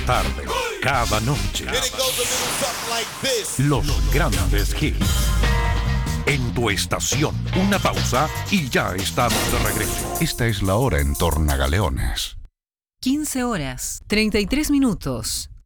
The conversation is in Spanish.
tarde, cada noche. Los grandes hits. En tu estación, una pausa y ya estamos de regreso. Esta es la hora en Tornagaleones. 15 horas, 33 minutos.